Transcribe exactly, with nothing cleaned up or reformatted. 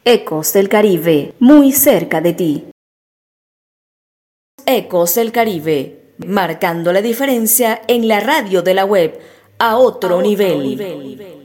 Ecos del Caribe, muy cerca de ti. Ecos del Caribe, marcando la diferencia en la radio de la web a otro, a otro nivel. nivel.